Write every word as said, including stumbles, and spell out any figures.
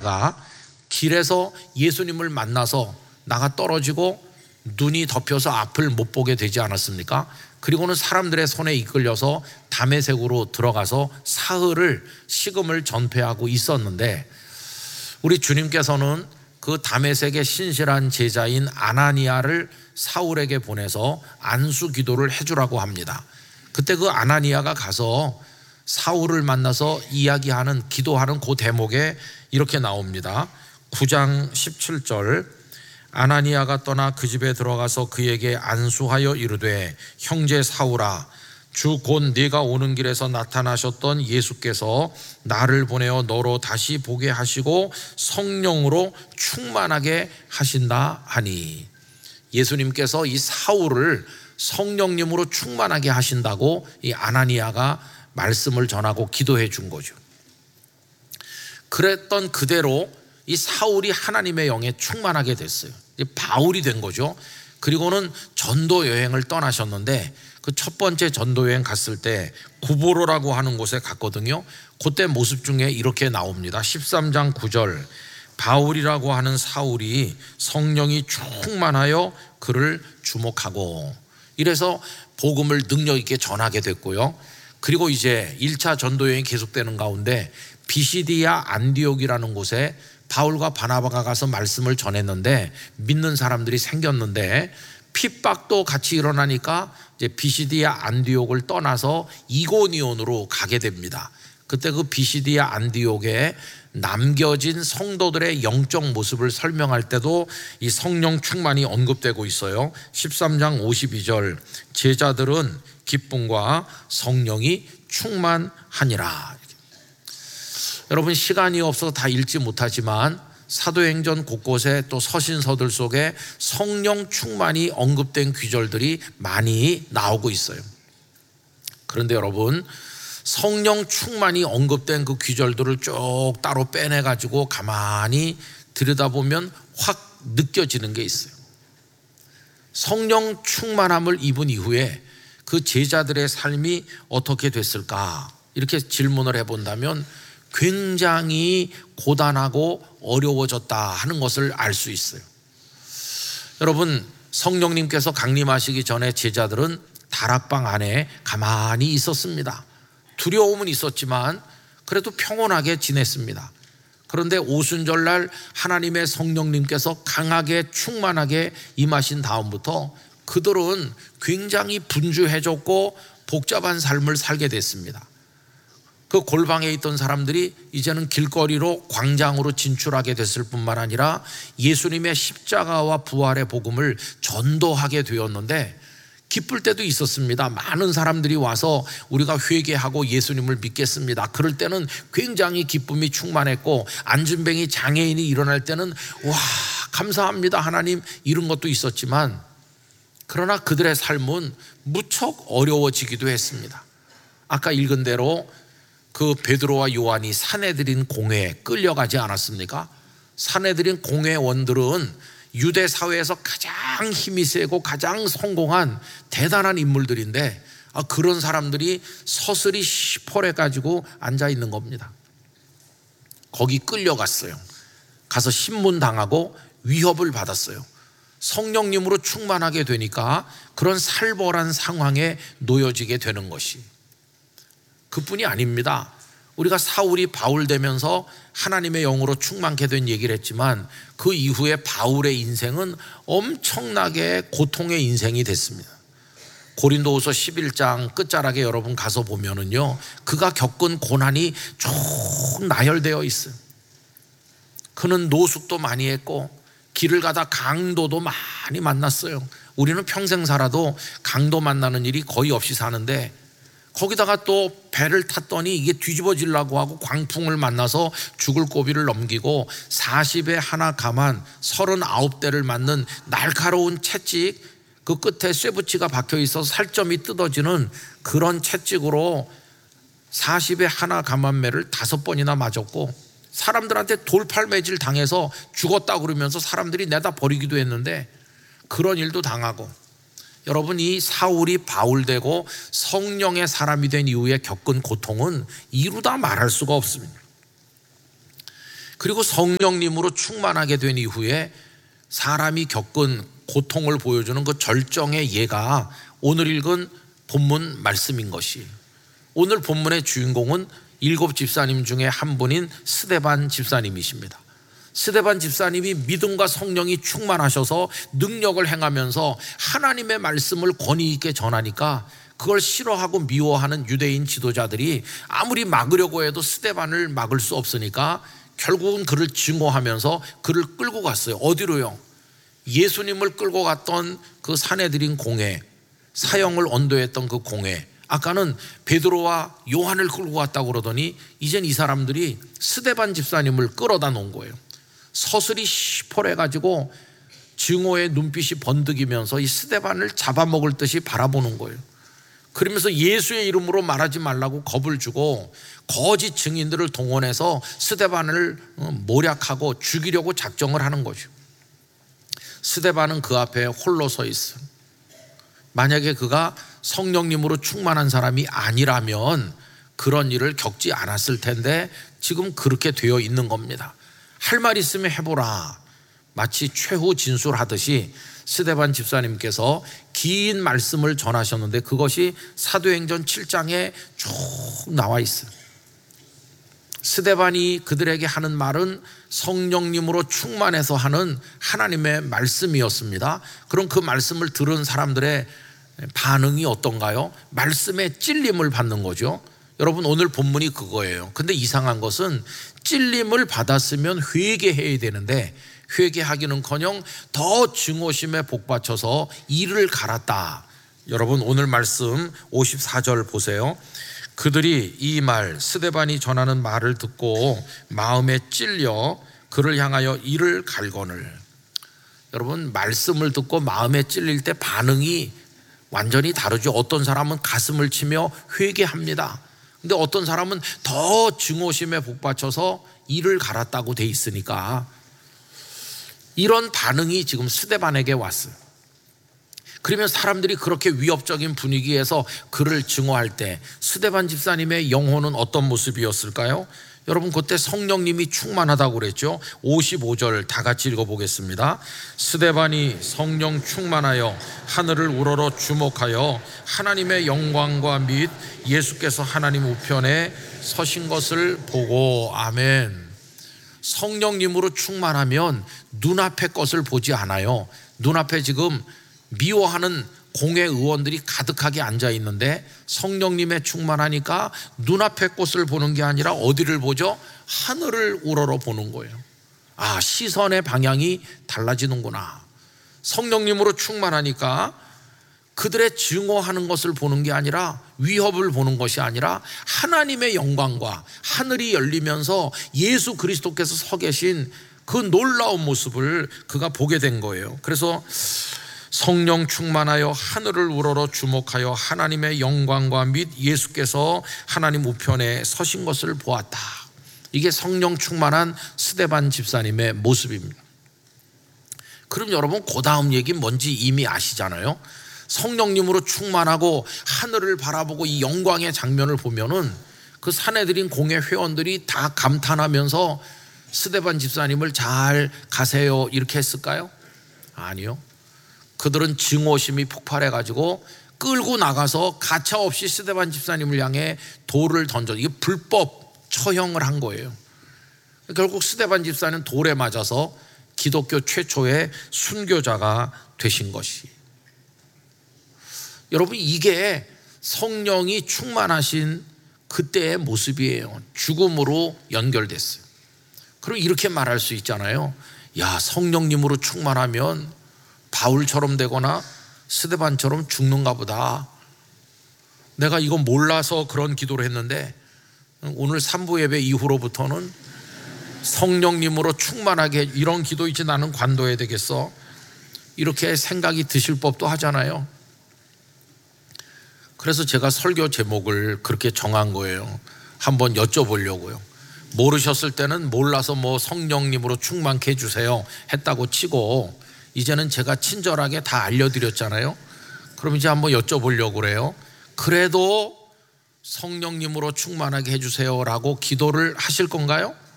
아나니아가 길에서 예수님을 만나서 나가 떨어지고 눈이 덮여서 앞을 못 보게 되지 않았습니까? 그리고는 사람들의 손에 이끌려서 다메섹으로 들어가서 사흘을 식음을 전폐하고 있었는데, 우리 주님께서는 그 다메섹의 신실한 제자인 아나니아를 사울에게 보내서 안수 기도를 해주라고 합니다. 그때 그 아나니아가 가서 사울을 만나서 이야기하는, 기도하는 그 대목에 이렇게 나옵니다. 구 장 십칠 절, 아나니아가 떠나 그 집에 들어가서 그에게 안수하여 이르되, 형제 사울아, 주 곧 네가 오는 길에서 나타나셨던 예수께서 나를 보내어 너로 다시 보게 하시고 성령으로 충만하게 하신다 하니. 예수님께서 이 사울을 성령님으로 충만하게 하신다고 이 아나니아가 말씀을 전하고 기도해 준 거죠. 그랬던 그대로 이 사울이 하나님의 영에 충만하게 됐어요. 바울이 된 거죠. 그리고는 전도 여행을 떠나셨는데, 그 첫 번째 전도 여행 갔을 때 구보로라고 하는 곳에 갔거든요. 그때 모습 중에 이렇게 나옵니다. 십삼 장 구 절, 바울이라고 하는 사울이 성령이 충만하여 그를 주목하고, 이래서 복음을 능력 있게 전하게 됐고요. 그리고 이제 일 차 전도 여행이 계속되는 가운데 비시디아 안디옥이라는 곳에 바울과 바나바가 가서 말씀을 전했는데 믿는 사람들이 생겼는데, 핍박도 같이 일어나니까 이제 비시디아 안디옥을 떠나서 이고니온으로 가게 됩니다. 그때 그 비시디아 안디옥에 남겨진 성도들의 영적 모습을 설명할 때도 이 성령 충만이 언급되고 있어요. 십삼 장 오십이 절, 제자들은 기쁨과 성령이 충만하니라. 여러분, 시간이 없어서 다 읽지 못하지만 사도행전 곳곳에 또 서신서들 속에 성령 충만이 언급된 구절들이 많이 나오고 있어요. 그런데 여러분, 성령 충만이 언급된 그 구절들을 쭉 따로 빼내가지고 가만히 들여다보면 확 느껴지는 게 있어요. 성령 충만함을 입은 이후에 그 제자들의 삶이 어떻게 됐을까? 이렇게 질문을 해본다면 굉장히 고단하고 어려워졌다 하는 것을 알 수 있어요. 여러분, 성령님께서 강림하시기 전에 제자들은 다락방 안에 가만히 있었습니다. 두려움은 있었지만 그래도 평온하게 지냈습니다. 그런데 오순절날 하나님의 성령님께서 강하게 충만하게 임하신 다음부터 그들은 굉장히 분주해졌고 복잡한 삶을 살게 됐습니다. 그 골방에 있던 사람들이 이제는 길거리로, 광장으로 진출하게 됐을 뿐만 아니라 예수님의 십자가와 부활의 복음을 전도하게 되었는데, 기쁠 때도 있었습니다. 많은 사람들이 와서 우리가 회개하고 예수님을 믿겠습니다. 그럴 때는 굉장히 기쁨이 충만했고, 안진뱅이 장애인이 일어날 때는 와, 감사합니다 하나님, 이런 것도 있었지만, 그러나 그들의 삶은 무척 어려워지기도 했습니다. 아까 읽은 대로 그 베드로와 요한이 사내들인 공회에 끌려가지 않았습니까? 사내들인 공회원들은 유대 사회에서 가장 힘이 세고 가장 성공한 대단한 인물들인데, 아, 그런 사람들이 서슬이 시퍼래 가지고 앉아 있는 겁니다. 거기 끌려갔어요. 가서 신문당하고 위협을 받았어요. 성령님으로 충만하게 되니까 그런 살벌한 상황에 놓여지게 되는 것이, 그뿐이 아닙니다. 우리가 사울이 바울 되면서 하나님의 영으로 충만케 된 얘기를 했지만, 그 이후에 바울의 인생은 엄청나게 고통의 인생이 됐습니다. 고린도후서 십일 장 끝자락에 여러분 가서 보면은요, 그가 겪은 고난이 쭉 나열되어 있어요. 그는 노숙도 많이 했고 길을 가다 강도도 많이 만났어요. 우리는 평생 살아도 강도 만나는 일이 거의 없이 사는데, 거기다가 또 배를 탔더니 이게 뒤집어지려고 하고 광풍을 만나서 죽을 고비를 넘기고 사십에 하나 감한 서른아홉 대를 맞는 날카로운 채찍, 그 끝에 쇠붙이가 박혀 있어서 살점이 뜯어지는 그런 채찍으로 사십에 하나 감한 매를 다섯 번이나 맞았고, 사람들한테 돌팔매질 당해서 죽었다 그러면서 사람들이 내다 버리기도 했는데 그런 일도 당하고, 여러분, 이 사울이 바울 되고 성령의 사람이 된 이후에 겪은 고통은 이루다 말할 수가 없습니다. 그리고 성령님으로 충만하게 된 이후에 사람이 겪은 고통을 보여주는 그 절정의 예가 오늘 읽은 본문 말씀인 것이, 오늘 본문의 주인공은 일곱 집사님 중에 한 분인 스데반 집사님이십니다. 스데반 집사님이 믿음과 성령이 충만하셔서 능력을 행하면서 하나님의 말씀을 권위 있게 전하니까 그걸 싫어하고 미워하는 유대인 지도자들이 아무리 막으려고 해도 스데반을 막을 수 없으니까 결국은 그를 증오하면서 그를 끌고 갔어요. 어디로요? 예수님을 끌고 갔던 그 사내들인 공회, 사형을 언도했던 그 공회, 아까는 베드로와 요한을 끌고 갔다고 그러더니 이젠 이 사람들이 스데반 집사님을 끌어다 놓은 거예요. 서슬이 시퍼래가지고 증오의 눈빛이 번득이면서 이 스데반을 잡아먹을 듯이 바라보는 거예요. 그러면서 예수의 이름으로 말하지 말라고 겁을 주고 거짓 증인들을 동원해서 스데반을 모략하고 죽이려고 작정을 하는 거죠. 스데반은 그 앞에 홀로 서 있어요. 만약에 그가 성령님으로 충만한 사람이 아니라면 그런 일을 겪지 않았을 텐데 지금 그렇게 되어 있는 겁니다. 할 말 있으면 해보라, 마치 최후 진술하듯이 스데반 집사님께서 긴 말씀을 전하셨는데 그것이 사도행전 칠 장에 쭉 나와 있어요. 스데반이 그들에게 하는 말은 성령님으로 충만해서 하는 하나님의 말씀이었습니다. 그럼 그 말씀을 들은 사람들의 반응이 어떤가요? 말씀에 찔림을 받는 거죠. 여러분, 오늘 본문이 그거예요. 근데 이상한 것은 찔림을 받았으면 회개해야 되는데 회개하기는커녕 더 증오심에 복받쳐서 이를 갈았다. 여러분, 오늘 말씀 오십사 절 보세요. 그들이 이 말, 스데반이 전하는 말을 듣고 마음에 찔려 그를 향하여 이를 갈거늘. 여러분, 말씀을 듣고 마음에 찔릴 때 반응이 완전히 다르죠. 어떤 사람은 가슴을 치며 회개합니다. 근데 어떤 사람은 더 증오심에 복받쳐서 이를 갈았다고 돼 있으니까 이런 반응이 지금 스데반에게 왔어요. 그러면 사람들이 그렇게 위협적인 분위기에서 그를 증오할 때 스데반 집사님의 영혼은 어떤 모습이었을까요? 여러분, 그때 성령님이 충만하다고 그랬죠. 오십오 절 다 같이 읽어보겠습니다. 스데반이 성령 충만하여 하늘을 우러러 주목하여 하나님의 영광과 및 예수께서 하나님 우편에 서신 것을 보고. 아멘. 성령님으로 충만하면 눈앞의 것을 보지 않아요. 눈앞에 지금 미워하는 공회 의원들이 가득하게 앉아 있는데 성령님에 충만하니까 눈앞의 꽃을 보는 게 아니라 어디를 보죠? 하늘을 우러러 보는 거예요. 아, 시선의 방향이 달라지는구나. 성령님으로 충만하니까 그들의 증오하는 것을 보는 게 아니라, 위협을 보는 것이 아니라 하나님의 영광과 하늘이 열리면서 예수 그리스도께서 서 계신 그 놀라운 모습을 그가 보게 된 거예요. 그래서 성령 충만하여 하늘을 우러러 주목하여 하나님의 영광과 및 예수께서 하나님 우편에 서신 것을 보았다. 이게 성령 충만한 스데반 집사님의 모습입니다. 그럼 여러분, 그 다음 얘기 뭔지 이미 아시잖아요. 성령님으로 충만하고 하늘을 바라보고 이 영광의 장면을 보면은 그 사내들인 공회 회원들이 다 감탄하면서 스데반 집사님을 잘 가세요 이렇게 했을까요? 아니요. 그들은 증오심이 폭발해가지고 끌고 나가서 가차없이 스데반 집사님을 향해 돌을 던져, 이게 불법 처형을 한 거예요. 결국 스데반 집사는 돌에 맞아서 기독교 최초의 순교자가 되신 것이. 여러분, 이게 성령이 충만하신 그때의 모습이에요. 죽음으로 연결됐어요. 그럼 이렇게 말할 수 있잖아요. 야, 성령님으로 충만하면 바울처럼 되거나 스데반처럼 죽는가 보다. 내가 이거 몰라서 그런 기도를 했는데 오늘 삼부 예배 이후로부터는 성령님으로 충만하게 이런 기도 있지, 나는 관둬야 되겠어, 이렇게 생각이 드실 법도 하잖아요. 그래서 제가 설교 제목을 그렇게 정한 거예요. 한번 여쭤보려고요. 모르셨을 때는 몰라서 뭐 성령님으로 충만케 해주세요 했다고 치고 이제는 제가 친절하게 다 알려드렸잖아요. 그럼 이제 한번 여쭤보려고 그래요. 그래도 성령님으로 충만하게 해주세요라고 기도를 하실 건가요?